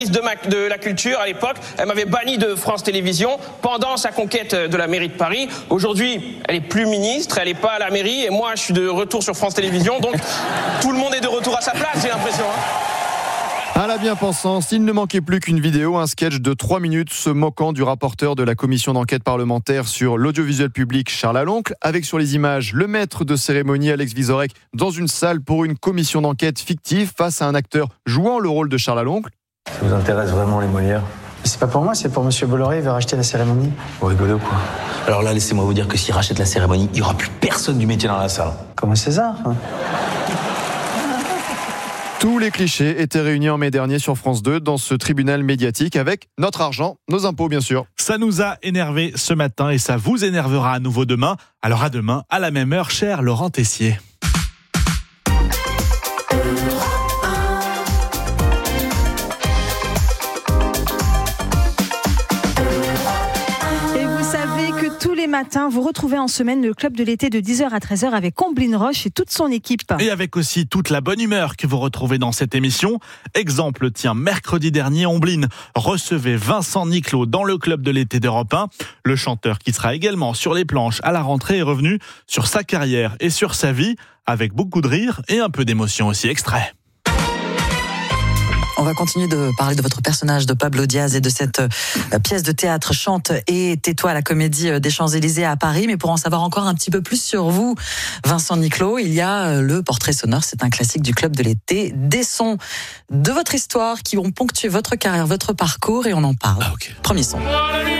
De la culture à l'époque, elle m'avait banni de France Télévisions pendant sa conquête de la mairie de Paris. Aujourd'hui, elle est plus ministre, elle est pas à la mairie et moi je suis de retour sur France Télévisions, donc tout le monde est de retour à sa place, j'ai l'impression. À la bien-pensance, il ne manquait plus qu'une vidéo, un sketch de 3 minutes se moquant du rapporteur de la commission d'enquête parlementaire sur l'audiovisuel public, Charles Aloncle, avec sur les images le maître de cérémonie, Alex Vizorek, dans une salle pour une commission d'enquête fictive face à un acteur jouant le rôle de Charles Aloncle. Ça vous intéresse vraiment les Molières ? C'est pas pour moi, c'est pour Monsieur Bolloré, il veut racheter la cérémonie. Vous rigolez ou quoi ? Alors là, laissez-moi vous dire que s'il rachète la cérémonie, il n'y aura plus personne du métier dans la salle. Comme César. Tous les clichés étaient réunis en mai dernier sur France 2 dans ce tribunal médiatique avec notre argent, nos impôts bien sûr. Ça nous a énervé ce matin et ça vous énervera à nouveau demain. Alors à demain, à la même heure, cher Laurent Tessier. Tous les matins, vous retrouvez en semaine le club de l'été de 10h à 13h avec Omblin Roche et toute son équipe. Et avec aussi toute la bonne humeur que vous retrouvez dans cette émission. Exemple, tiens, mercredi dernier, Omblin recevait Vincent Niclot dans le club de l'été d'Europe 1. Le chanteur qui sera également sur les planches à la rentrée est revenu sur sa carrière et sur sa vie avec beaucoup de rire et un peu d'émotion aussi. Extrait. On va continuer de parler de votre personnage de Pablo Diaz et de cette pièce de théâtre Chante et tais-toi à la Comédie des Champs-Élysées à Paris. Mais pour en savoir encore un petit peu plus sur vous, Vincent Niclot, il y a le portrait sonore. C'est un classique du club de l'été. Des sons de votre histoire qui vont ponctuer votre carrière, votre parcours et on en parle. Ah, okay. Premier son.